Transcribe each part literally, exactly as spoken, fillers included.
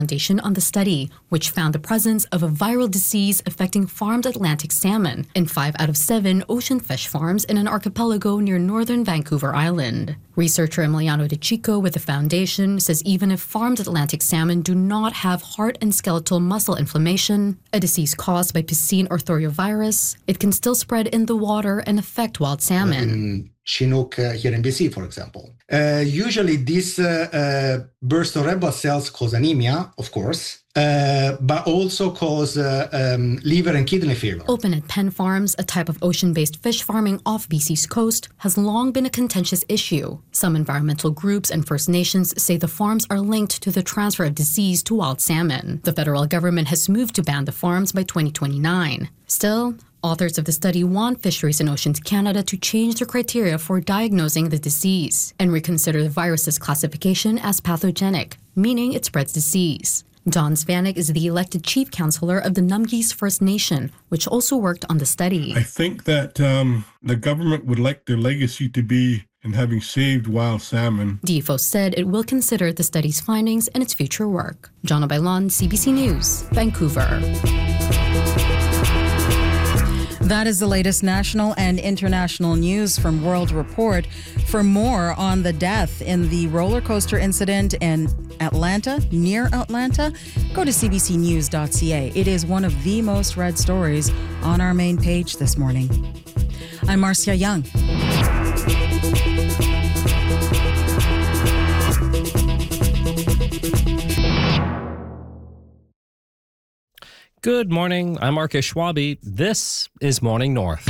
Foundation on the study, which found the presence of a viral disease affecting farmed Atlantic salmon in five out of seven ocean fish farms in an archipelago near northern Vancouver Island. Researcher Emiliano De Chico with the foundation says even if farmed Atlantic salmon do not have heart and skeletal muscle inflammation, a disease caused by piscine orthorhyovirus, it can still spread in the water and affect wild salmon. In Chinook uh, here in B C, for example. Uh, usually this uh, uh, burst of red blood cells cause anemia, of course, uh, but also cause uh, um, liver and kidney failure. Open at Penn Farms, a type of ocean-based fish farming off B C's coast, has long been a contentious issue. Some environmental groups and First Nations say the farms are linked to the transfer of disease to wild salmon. The federal government has moved to ban the farms by twenty twenty-nine. Still, authors of the study want Fisheries and Oceans Canada to change their criteria for diagnosing the disease and reconsider the virus's classification as pathogenic, meaning it spreads disease. Don Svanik is the elected chief counselor of the Numgis First Nation, which also worked on the study. I think that um, the government would like their legacy to be in having saved wild salmon. D F O said it will consider the study's findings and its future work. Jonna Bailon, C B C News, Vancouver. That is the latest national and international news from World Report. For more on the death in the roller coaster incident in Atlanta, near Atlanta, go to c b c news dot c a. It is one of the most read stories on our main page this morning. I'm Marcia Young. Good morning. I'm Marcus Schwabe. This is Morning North.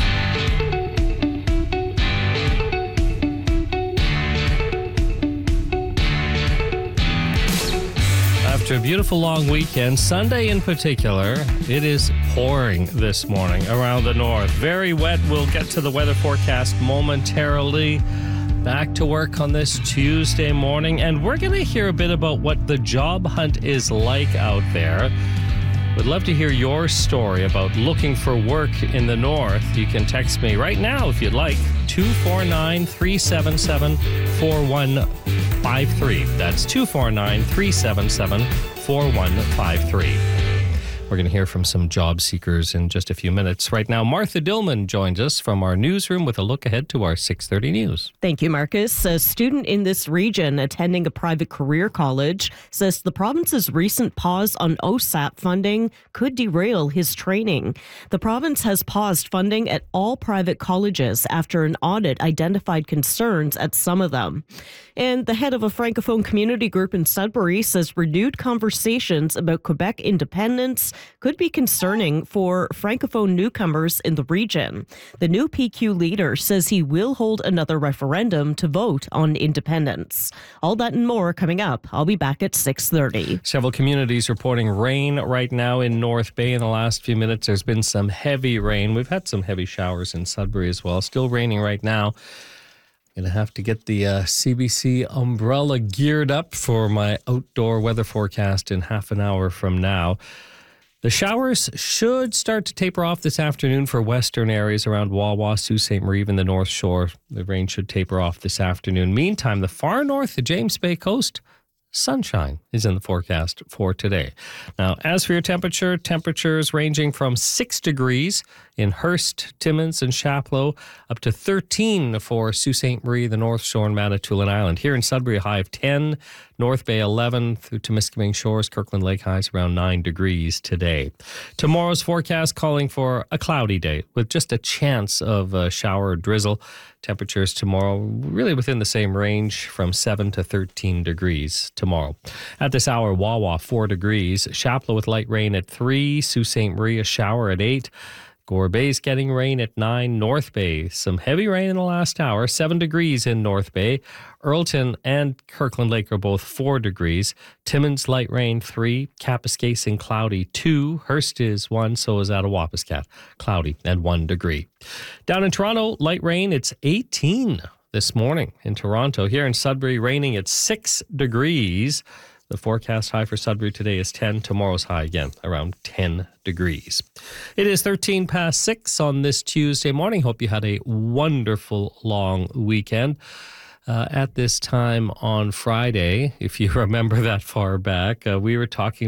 After a beautiful long weekend, Sunday in particular, it is pouring this morning around the north. Very wet. We'll get to the weather forecast momentarily. Back to work on this Tuesday morning, and we're going to hear a bit about what the job hunt is like out there. Would love to hear your story about looking for work in the north. You can text me right now if you'd like, two four nine, three seven seven, four one five three. That's two four nine, three seven seven, four one five three. We're going to hear from some job seekers in just a few minutes. Right now, Martha Dillman joins us from our newsroom with a look ahead to our six thirty news. Thank you, Marcus. A student in this region attending a private career college says the province's recent pause on O S A P funding could derail his training. The province has paused funding at all private colleges after an audit identified concerns at some of them. And the head of a Francophone community group in Sudbury says renewed conversations about Quebec independence could be concerning for Francophone newcomers in the region. The new P Q leader says he will hold another referendum to vote on independence. All that and more coming up. I'll be back at six thirty. Several communities reporting rain right now in North Bay in the last few minutes. There's been some heavy rain. We've had some heavy showers in Sudbury as well. Still raining right now. Going to have to get the uh, C B C umbrella geared up for my outdoor weather forecast in half an hour from now. The showers should start to taper off this afternoon for western areas around Wawa, Sault Ste. Marie, even the North Shore. The rain should taper off this afternoon. Meantime, the far north, the James Bay coast, sunshine is in the forecast for today. Now, as for your temperature, temperatures ranging from six degrees in Hearst, Timmins, and Chapleau, up to thirteen for Sault Ste. Marie, the North Shore, and Manitoulin Island. Here in Sudbury, a high of ten, North Bay eleven, through Temiskaming Shores, Kirkland Lake highs around nine degrees today. Tomorrow's forecast calling for a cloudy day with just a chance of a shower or drizzle. Temperatures tomorrow really within the same range from seven to thirteen degrees tomorrow. At this hour, Wawa four degrees, Chapleau with light rain at three, Sault Ste. Marie a shower at eight. Gore Bay's getting rain at nine. North Bay, some heavy rain in the last hour. seven degrees in North Bay. Earlton and Kirkland Lake are both four degrees. Timmins, light rain, three. Kapuskasing, cloudy, two. Hearst is one, so is Attawapiskat. Cloudy and one degree. Down in Toronto, light rain, it's eighteen this morning in Toronto. Here in Sudbury, raining at six degrees. The forecast high for Sudbury today is ten. Tomorrow's high again, around ten degrees. It is thirteen past six on this Tuesday morning. Hope you had a wonderful long weekend. Uh, at this time on Friday, if you remember that far back, uh, we were talking